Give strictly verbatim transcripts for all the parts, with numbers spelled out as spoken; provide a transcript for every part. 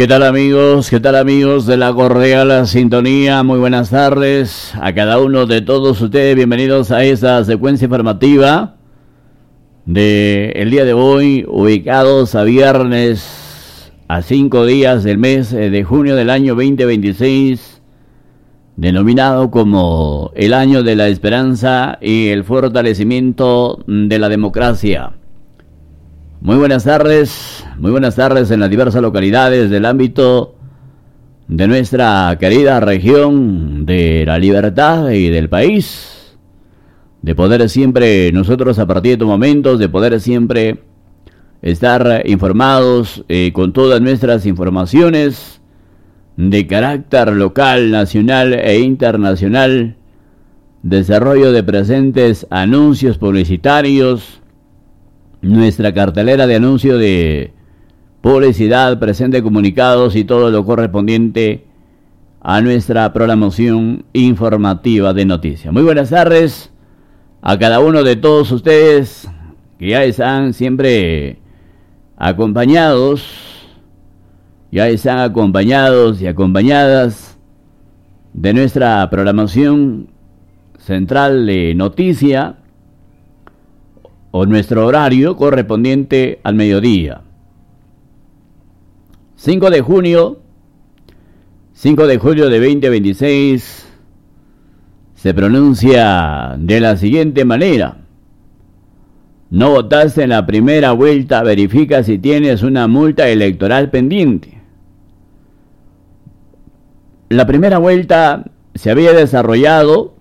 ¿Qué tal amigos? ¿Qué tal amigos de la cordial sintonía? Muy buenas tardes a cada uno de todos ustedes. Bienvenidos a esta secuencia informativa de el día de hoy, ubicados a viernes, a cinco días del mes de junio del año veinte veintiséis, denominado como el año de la esperanza y el fortalecimiento de la democracia. Muy buenas tardes, muy buenas tardes en las diversas localidades del ámbito de nuestra querida región de la libertad y del país, de poder siempre, nosotros a partir de estos momentos, de poder siempre estar informados eh, con todas nuestras informaciones de carácter local, nacional e internacional, desarrollo de presentes anuncios publicitarios, nuestra cartelera de anuncio de publicidad, presente comunicados y todo lo correspondiente a nuestra programación informativa de noticias. Muy buenas tardes a cada uno de todos ustedes que ya están siempre acompañados, ya están acompañados y acompañadas de nuestra programación central de noticia, o nuestro horario correspondiente al mediodía. cinco de junio, cinco de julio de veinte veintiséis, se pronuncia de la siguiente manera: no votaste en la primera vuelta, verifica si tienes una multa electoral pendiente. La primera vuelta se había desarrollado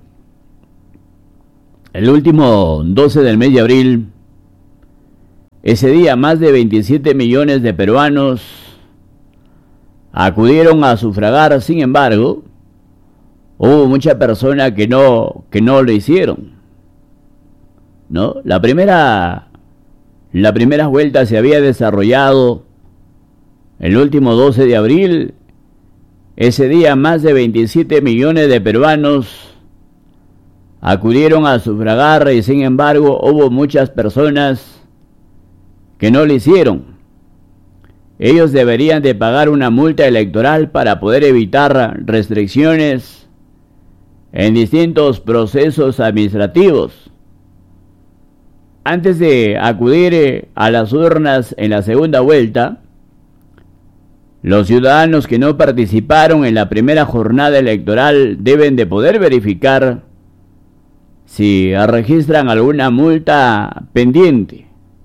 el último doce del mes de abril. Ese día más de veintisiete millones de peruanos acudieron a sufragar. Sin embargo, hubo muchas personas que no, que no lo hicieron, ¿no? La primera, la primera vuelta se había desarrollado el último doce de abril. Ese día más de veintisiete millones de peruanos acudieron a sufragar y sin embargo hubo muchas personas que no lo hicieron. Ellos deberían de pagar una multa electoral para poder evitar restricciones en distintos procesos administrativos. Antes de acudir a las urnas en la segunda vuelta, los ciudadanos que no participaron en la primera jornada electoral deben de poder verificar si registran alguna multa pendiente.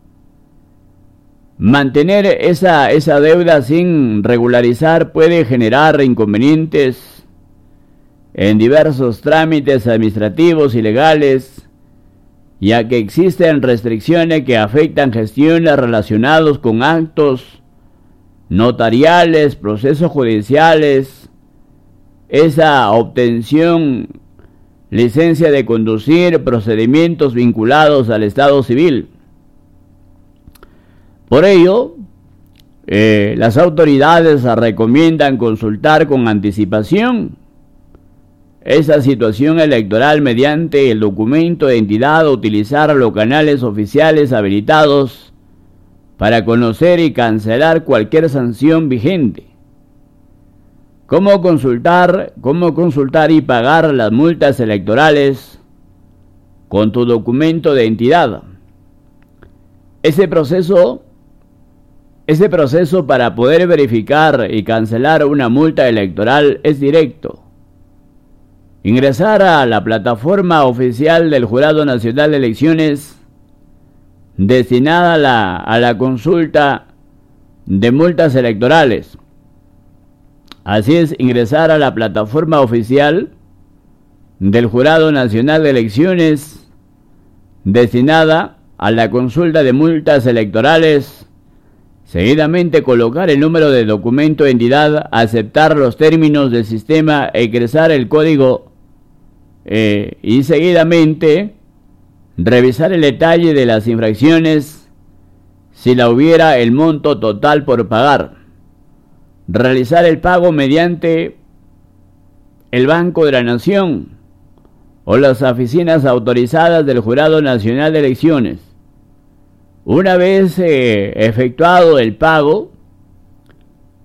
Mantener esa, esa deuda sin regularizar puede generar inconvenientes en diversos trámites administrativos y legales, ya que existen restricciones que afectan gestiones relacionadas con actos notariales, procesos judiciales, esa obtención, licencia de conducir, procedimientos vinculados al Estado civil. Por ello, eh, las autoridades recomiendan consultar con anticipación esa situación electoral mediante el documento de identidad o utilizar los canales oficiales habilitados para conocer y cancelar cualquier sanción vigente. ¿Cómo consultar, cómo consultar y pagar las multas electorales? Con tu documento de identidad. Ese proceso, ese proceso para poder verificar y cancelar una multa electoral es directo. Ingresar a la plataforma oficial del Jurado Nacional de Elecciones destinada a la, a la consulta de multas electorales. Así es, ingresar a la plataforma oficial del Jurado Nacional de Elecciones destinada a la consulta de multas electorales, seguidamente colocar el número de documento de identidad, aceptar los términos del sistema e ingresar el código eh, y seguidamente revisar el detalle de las infracciones, si la hubiera, el monto total por pagar. Realizar el pago mediante el Banco de la Nación o las oficinas autorizadas del Jurado Nacional de Elecciones. Una vez eh, efectuado el pago,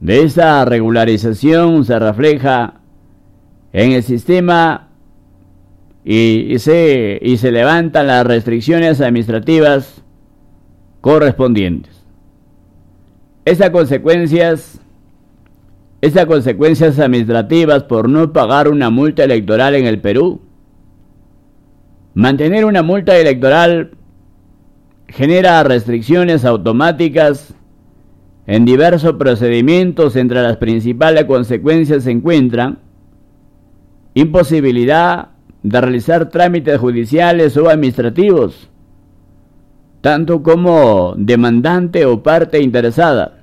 de esa regularización se refleja en el sistema y, y, se, y se levantan las restricciones administrativas correspondientes. Esas consecuencias, esas consecuencias administrativas por no pagar una multa electoral en el Perú. Mantener una multa electoral genera restricciones automáticas en diversos procedimientos. Entre las principales consecuencias se encuentran imposibilidad de realizar trámites judiciales o administrativos, tanto como demandante o parte interesada.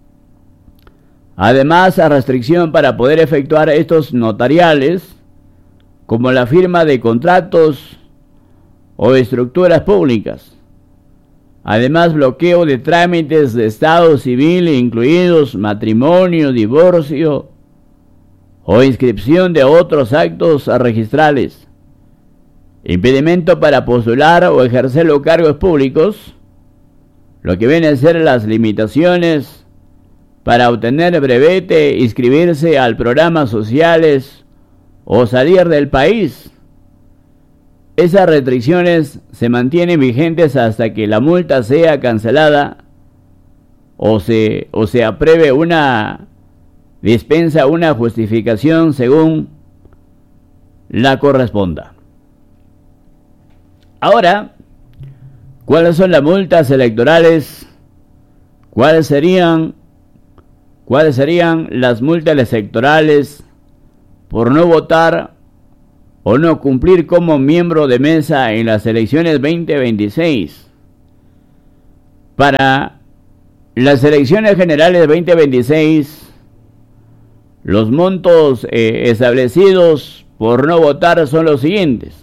Además, la restricción para poder efectuar estos notariales, como la firma de contratos o estructuras públicas. Además, bloqueo de trámites de estado civil, incluidos matrimonio, divorcio o inscripción de otros actos registrales. Impedimento para postular o ejercer los cargos públicos, lo que vienen a ser las limitaciones para obtener brevete, inscribirse al programas sociales o salir del país. Esas restricciones se mantienen vigentes hasta que la multa sea cancelada o se, o se apruebe una dispensa, una justificación según la corresponda. Ahora, ¿cuáles son las multas electorales? ¿Cuáles serían, cuáles serían las multas electorales por no votar o no cumplir como miembro de mesa en las elecciones veinte veintiséis? Para las elecciones generales veinte veintiséis, los montos eh, establecidos por no votar son los siguientes: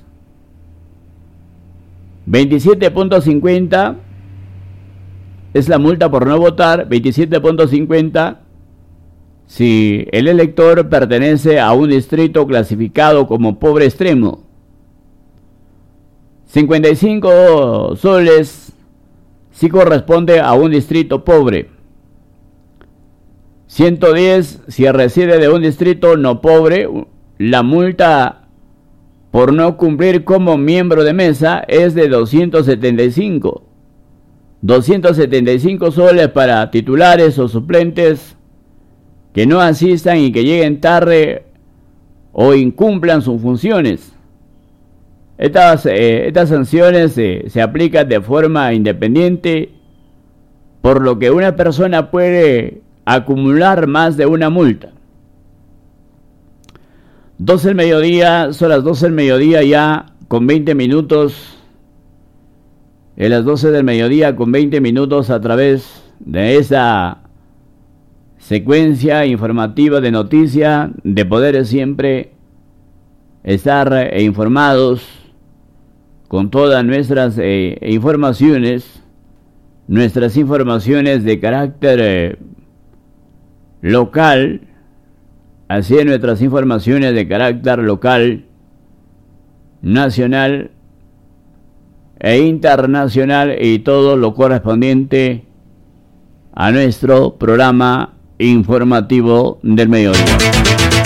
veintisiete punto cincuenta es la multa por no votar, veintisiete punto cincuenta si el elector pertenece a un distrito clasificado como pobre extremo, cincuenta y cinco soles si corresponde a un distrito pobre, ciento diez si reside de un distrito no pobre. La multa por no cumplir como miembro de mesa es de doscientos setenta y cinco. doscientos setenta y cinco soles para titulares o suplentes que no asistan y que lleguen tarde o incumplan sus funciones. Estas, eh, estas sanciones eh, se aplican de forma independiente, por lo que una persona puede acumular más de una multa. doce del mediodía, son las doce del mediodía ya con veinte minutos. En las doce del mediodía con veinte minutos a través de esa secuencia informativa de noticias de poder siempre estar eh, informados con todas nuestras eh, informaciones, nuestras informaciones de carácter eh, local, así es nuestras informaciones de carácter local, nacional e internacional, y todo lo correspondiente a nuestro programa informativo del mediodía.